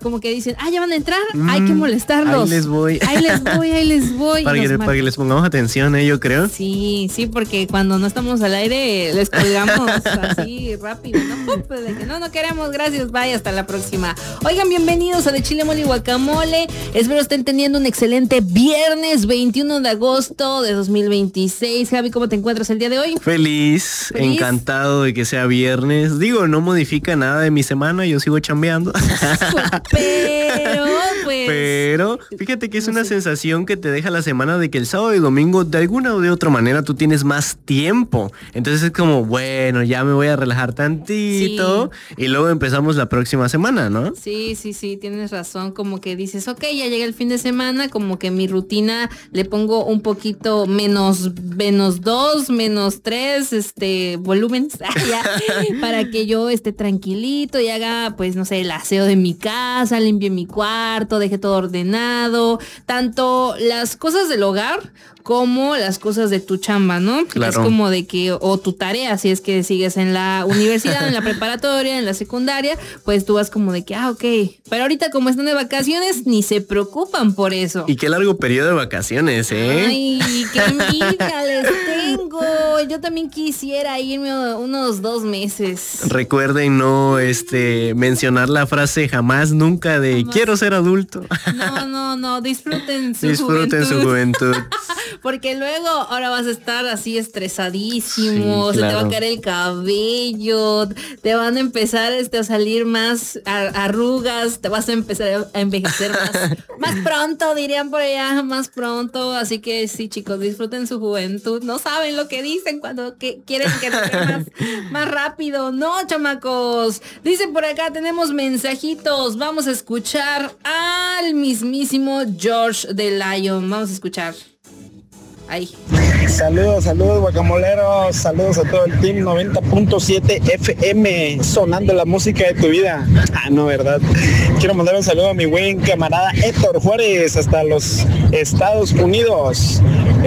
como que dicen, ya van a entrar, hay que molestarlos. Ahí les voy. Para que les pongamos atención, yo creo. Sí, porque cuando no estamos al aire les colgamos así rápido, ¿no? Pues de que no queremos, gracias, bye, hasta la próxima. Oigan, bienvenidos a De Chile, Mole y Guacamole. Espero estén teniendo un excelente viernes 21 de agosto de 2026. Javi, ¿cómo te encuentras el día de hoy? Feliz, encantado de que sea viernes. Digo, no modifica nada de mi semana, yo sigo chambeando. Pero fíjate que es una sensación que te deja la semana de que el sábado y domingo de alguna o de otra manera tú tienes más tiempo. Entonces es como, bueno, ya me voy a relajar tantito y luego empezamos la próxima semana, ¿no? Sí, tienes razón. Como que dices, ok, ya llega el fin de semana, como que mi rutina le pongo un poquito menos 2, menos 3, volúmenes, para que yo esté tranquilito y haga, pues, no sé, el aseo de mi casa, limpie mi cuarto, deje todo ordenado, tanto las cosas del hogar como las cosas de tu chamba, ¿no? Claro. Es como de que, o tu tarea, si es que sigues en la universidad, en la preparatoria, en la secundaria, pues tú vas como de que, ok. Pero ahorita como están de vacaciones, ni se preocupan por eso. Y qué largo periodo de vacaciones, ¿eh? Ay, qué envidia les tengo. Yo también quisiera irme unos 2 meses. Recuerden no mencionar la frase jamás, nunca de quiero ser adulto. No, disfruten su juventud. Porque luego ahora vas a estar así estresadísimo, sí, claro. Se te va a caer el cabello, te van a empezar a salir más arrugas, te vas a empezar a envejecer más pronto, dirían por allá, más pronto. Así que sí, chicos, disfruten su juventud. No saben lo que dicen cuando quieren que sea más rápido. No, chamacos. Dicen por acá, tenemos mensajitos. Vamos a escuchar al mismísimo George the Lion. Vamos a escuchar. Ahí. Saludos guacamoleros, saludos a todo el team 90.7 FM, sonando la música de tu vida. No, ¿verdad? Quiero mandar un saludo a mi buen camarada Héctor Juárez hasta los Estados Unidos.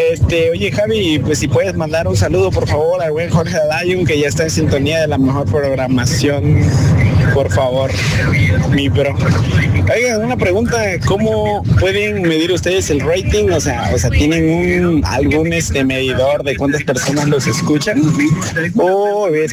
Oye Javi, pues si puedes mandar un saludo por favor al buen Jorge Lion, que ya está en sintonía de la mejor programación, por favor, mi bro. Oigan, una pregunta, ¿cómo pueden medir ustedes el rating? O sea, ¿tienen algún medidor de cuántas personas los escuchan? O es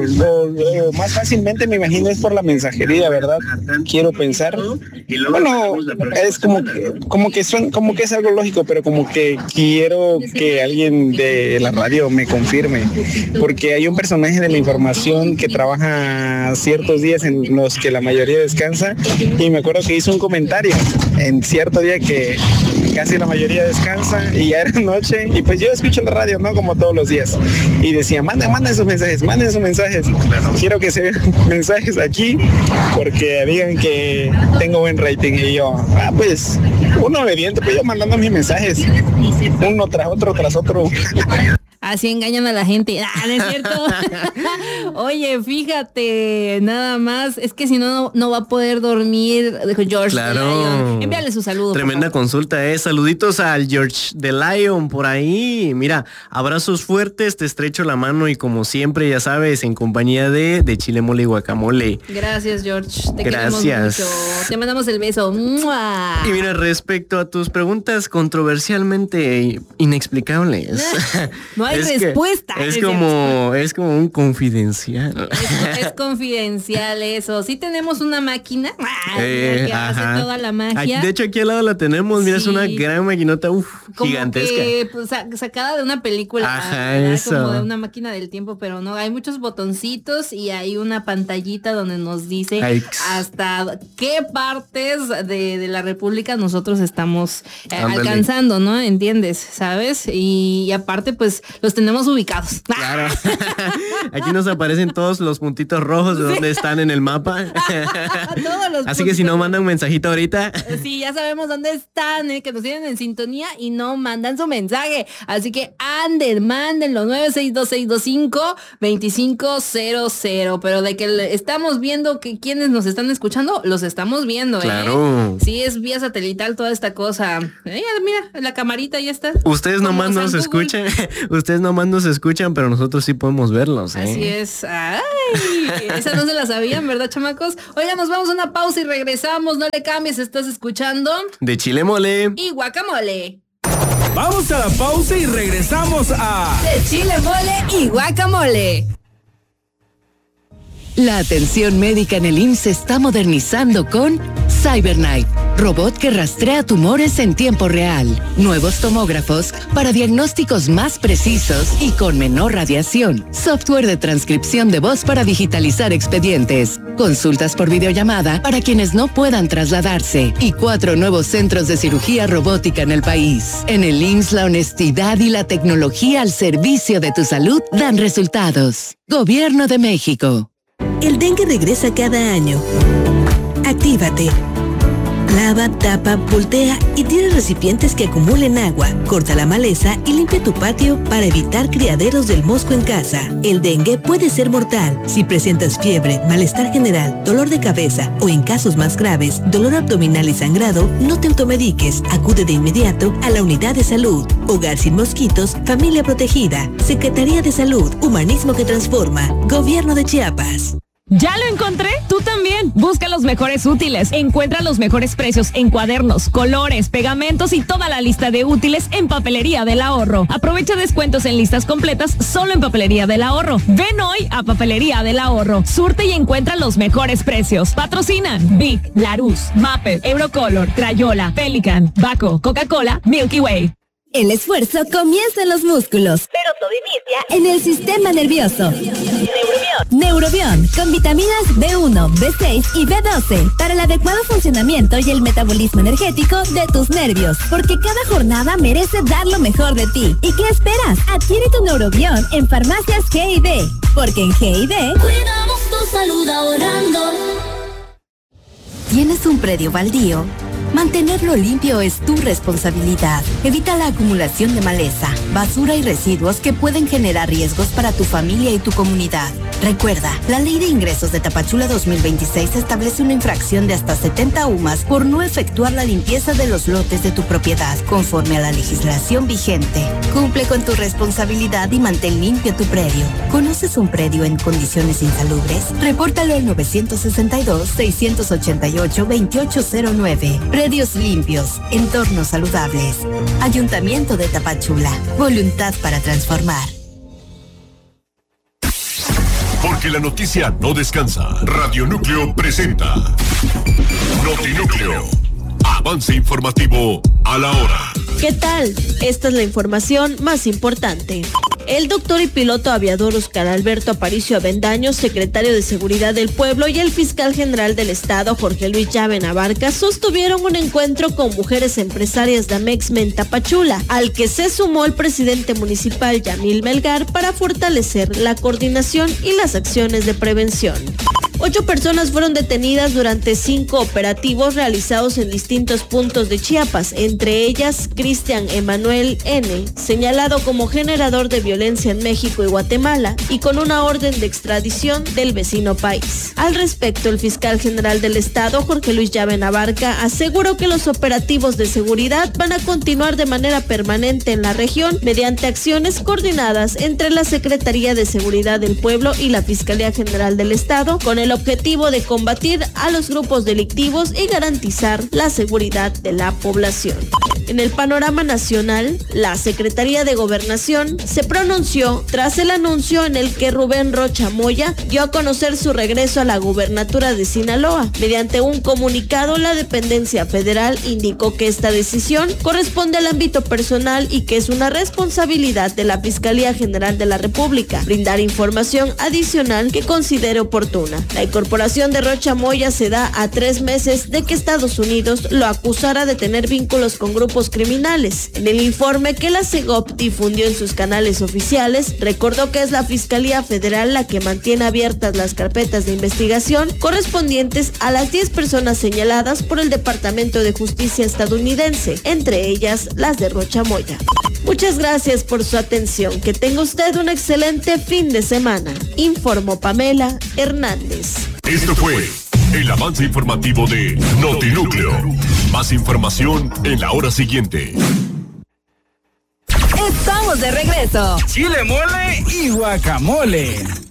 más fácilmente me imagino es por la mensajería, ¿verdad? Quiero pensar. Bueno, es como que es algo lógico, pero como que quiero que alguien de la radio me confirme, porque hay un personaje de la información que trabaja ciertos días en los que la mayoría descansa, y me acuerdo que hizo un comentario en cierto día que casi la mayoría descansa y ya era noche, y pues yo escucho la radio, ¿no? Como todos los días, y decía, manden sus mensajes. Quiero que se vean mensajes aquí porque digan que tengo buen rating. Y yo, pues, uno obediente, pues yo mandando mis mensajes, uno tras otro. Así engañan a la gente. ¿No es cierto? Oye, fíjate, nada más, es que si no va a poder dormir George the Lion. Envíale su saludo. Tremenda consulta, saluditos al George the Lion por ahí. Mira, abrazos fuertes, te estrecho la mano y como siempre, ya sabes, en compañía de Chile, Mole y Guacamole. Gracias, George. Te queremos mucho. Te mandamos el beso. ¡Mua! Y mira, respecto a tus preguntas controversialmente inexplicables. No hay respuesta. Es como un confidencial. Es confidencial eso. Sí tenemos una máquina que hace toda la magia. De hecho, aquí al lado la tenemos. Mira, es una gran maquinota, gigantesca. Que, pues, sacada de una película. Ajá, eso. Como de una máquina del tiempo, pero no. Hay muchos botoncitos y hay una pantallita donde nos dice hasta qué partes de la República nosotros estamos alcanzando, ¿no? ¿Entiendes? ¿Sabes? Y aparte, pues, los tenemos ubicados. Claro. Aquí nos aparecen todos los puntitos rojos de donde están en el mapa. Así que si no mandan un mensajito ahorita. Sí, ya sabemos dónde están, que nos tienen en sintonía y no mandan su mensaje. Así que mándenlo 962-625-2500. Pero de que estamos viendo que quienes nos están escuchando, los estamos viendo. Claro. Sí, es vía satelital toda esta cosa. Mira, la camarita ya está. Ustedes nomás nos escuchan. Ustedes nomás nos escuchan, pero nosotros sí podemos verlos, ¿eh? Así es. Ay, esa no se la sabían, ¿verdad, chamacos? Oigan, nos vamos a una pausa y regresamos. No le cambies, estás escuchando De Chile Mole y Guacamole. Vamos a la pausa y regresamos a De Chile Mole y Guacamole. La atención médica en el IMSS se está modernizando con CyberKnife, robot que rastrea tumores en tiempo real. Nuevos tomógrafos para diagnósticos más precisos y con menor radiación. Software de transcripción de voz para digitalizar expedientes. Consultas por videollamada para quienes no puedan trasladarse. Y 4 nuevos centros de cirugía robótica en el país. En el IMSS, la honestidad y la tecnología al servicio de tu salud dan resultados. Gobierno de México. El dengue regresa cada año. Actívate. Lava, tapa, voltea y tira recipientes que acumulen agua. Corta la maleza y limpia tu patio para evitar criaderos del mosco en casa. El dengue puede ser mortal. Si presentas fiebre, malestar general, dolor de cabeza o en casos más graves, dolor abdominal y sangrado, no te automediques. Acude de inmediato a la unidad de salud. Hogar sin mosquitos, familia protegida. Secretaría de Salud, humanismo que transforma. Gobierno de Chiapas. ¿Ya lo encontré? Tú también. Busca los mejores útiles. Encuentra los mejores precios en cuadernos, colores, pegamentos y toda la lista de útiles en Papelería del Ahorro. Aprovecha descuentos en listas completas solo en Papelería del Ahorro. Ven hoy a Papelería del Ahorro. Surte y encuentra los mejores precios. Patrocinan Bic, Larousse, Mapper, Eurocolor, Crayola, Pelican, Baco, Coca-Cola, Milky Way. El esfuerzo comienza en los músculos, pero todo inicia en el sistema nervioso. Neurobión, con vitaminas B1, B6 y B12 para el adecuado funcionamiento y el metabolismo energético de tus nervios, porque cada jornada merece dar lo mejor de ti. ¿Y qué esperas? Adquiere tu Neurobión en farmacias G&D, porque en G&D cuidamos tu salud ahorrando. ¿Tienes un predio baldío? Mantenerlo limpio es tu responsabilidad. Evita la acumulación de maleza, basura y residuos que pueden generar riesgos para tu familia y tu comunidad. Recuerda, la Ley de Ingresos de Tapachula 2026 establece una infracción de hasta 70 UMAS por no efectuar la limpieza de los lotes de tu propiedad, conforme a la legislación vigente. Cumple con tu responsabilidad y mantén limpio tu predio. ¿Conoces un predio en condiciones insalubres? Repórtalo al 962-688-2809. Predios limpios, entornos saludables. Ayuntamiento de Tapachula. Voluntad para transformar. Porque la noticia no descansa. Radio Núcleo presenta Notinúcleo. Avance informativo a la hora. ¿Qué tal? Esta es la información más importante. El doctor y piloto aviador Oscar Alberto Aparicio Avendaño, secretario de Seguridad del Pueblo, y el fiscal general del Estado, Jorge Luis Llaven Abarca, sostuvieron un encuentro con mujeres empresarias de Amexme en Tapachula, al que se sumó el presidente municipal Yamil Melgar para fortalecer la coordinación y las acciones de prevención. 8 personas fueron detenidas durante 5 operativos realizados en distintos puntos de Chiapas, entre ellas Cristian Emanuel N., señalado como generador de violencia en México y Guatemala, y con una orden de extradición del vecino país. Al respecto, el fiscal general del Estado, Jorge Luis Llaven Abarca, aseguró que los operativos de seguridad van a continuar de manera permanente en la región mediante acciones coordinadas entre la Secretaría de Seguridad del Pueblo y la Fiscalía General del Estado, con el objetivo de combatir a los grupos delictivos y garantizar la seguridad de la población. En el panorama nacional, la Secretaría de Gobernación se pronunció tras el anuncio en el que Rubén Rocha Moya dio a conocer su regreso a la gubernatura de Sinaloa. Mediante un comunicado, la dependencia federal indicó que esta decisión corresponde al ámbito personal y que es una responsabilidad de la Fiscalía General de la República brindar información adicional que considere oportuna. La incorporación de Rocha Moya se da a 3 meses de que Estados Unidos lo acusara de tener vínculos con grupos criminales. En el informe que la CEGOP difundió en sus canales oficiales, recordó que es la Fiscalía Federal la que mantiene abiertas las carpetas de investigación correspondientes a las 10 personas señaladas por el Departamento de Justicia estadounidense, entre ellas las de Rocha Moya. Muchas gracias por su atención. Que tenga usted un excelente fin de semana. Informó Pamela Hernández. Esto fue el avance informativo de Notinúcleo. Más información en la hora siguiente. Estamos de regreso. Chile, mole y guacamole.